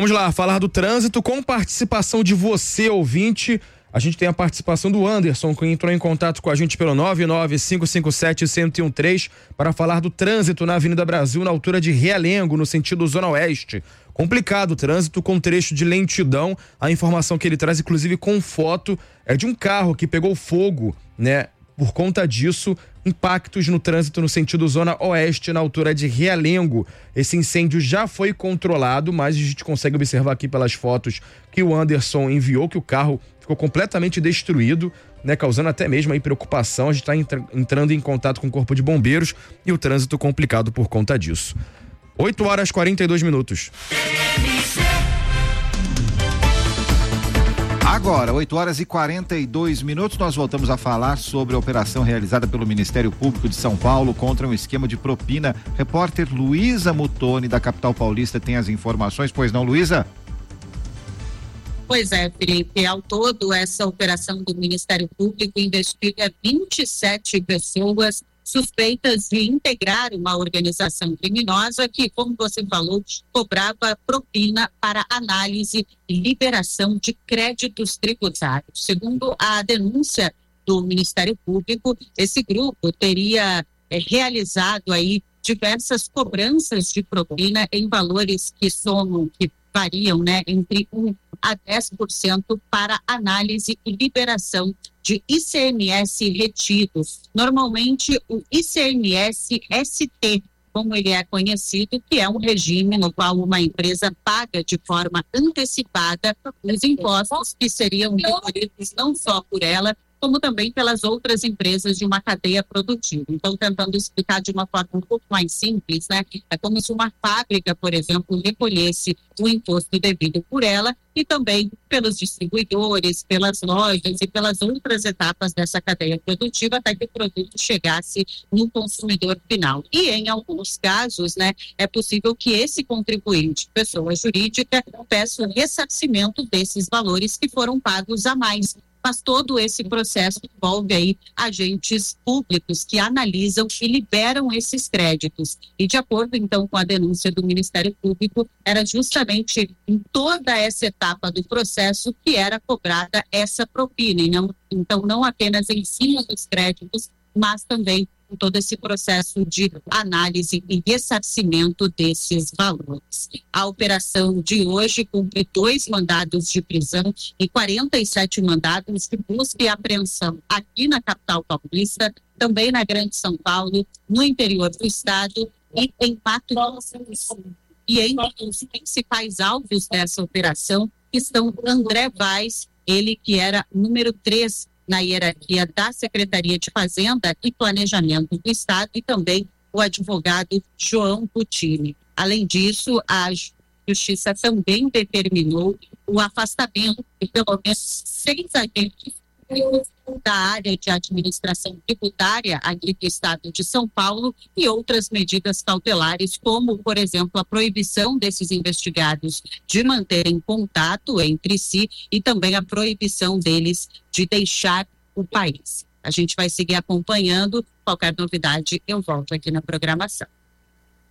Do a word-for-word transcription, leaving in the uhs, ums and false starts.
Vamos lá, falar do trânsito com participação de você, ouvinte. A gente tem a participação do Anderson, que entrou em contato com a gente pelo nove nove cinco cinco sete, um zero um três para falar do trânsito na Avenida Brasil, na altura de Realengo, no sentido Zona Oeste. Complicado o trânsito com trecho de lentidão. A informação que ele traz, inclusive com foto, é de um carro que pegou fogo, né? Por conta disso, impactos no trânsito no sentido Zona Oeste, na altura de Realengo. Esse incêndio já foi controlado, mas a gente consegue observar aqui pelas fotos que o Anderson enviou que o carro ficou completamente destruído, né, causando até mesmo aí preocupação. A gente está entra- entrando em contato com o Corpo de Bombeiros e o trânsito complicado por conta disso. oito horas e quarenta e dois minutos. Agora, oito horas e quarenta e dois minutos, nós voltamos a falar sobre a operação realizada pelo Ministério Público de São Paulo contra um esquema de propina. Repórter Luísa Mutoni, da capital paulista, tem as informações. Pois não, Luísa? Pois é, Felipe, ao todo essa operação do Ministério Público investiga vinte e sete pessoas suspeitas de integrar uma organização criminosa que, como você falou, cobrava propina para análise e liberação de créditos tributários. Segundo a denúncia do Ministério Público, esse grupo teria é, realizado aí diversas cobranças de propina em valores que somam, que variam, né, entre um a dez por cento para análise e liberação de I C M S retidos. Normalmente o I C M S S T, como ele é conhecido, que é um regime no qual uma empresa paga de forma antecipada os impostos que seriam recolhidos não só por ela, como também pelas outras empresas de uma cadeia produtiva. Então, tentando explicar de uma forma um pouco mais simples, né? É como se uma fábrica, por exemplo, recolhesse o imposto devido por ela e também pelos distribuidores, pelas lojas e pelas outras etapas dessa cadeia produtiva até que o produto chegasse no consumidor final. E em alguns casos, né, é possível que esse contribuinte, pessoa jurídica, peça o ressarcimento desses valores que foram pagos a mais. Mas todo esse processo envolve aí agentes públicos que analisam e liberam esses créditos. E de acordo, então, com a denúncia do Ministério Público, era justamente em toda essa etapa do processo que era cobrada essa propina. E não, então, não apenas em cima dos créditos, mas também em todo esse processo de análise e ressarcimento desses valores. A operação de hoje cumpre dois mandados de prisão e quarenta e sete mandados de busca e apreensão aqui na capital paulista, também na Grande São Paulo, no interior do estado e em Mato Grosso do Sul. E entre os principais alvos dessa operação estão André Vaz, ele que era número três na hierarquia da Secretaria de Fazenda e Planejamento do Estado, e também o advogado João Butini. Além disso, a Justiça também determinou o afastamento de pelo menos seis agentes da área de administração tributária aqui do Estado de São Paulo e outras medidas cautelares, como, por exemplo, a proibição desses investigados de manterem contato entre si e também a proibição deles de deixar o país. A gente vai seguir acompanhando. Qualquer novidade, eu volto aqui na programação.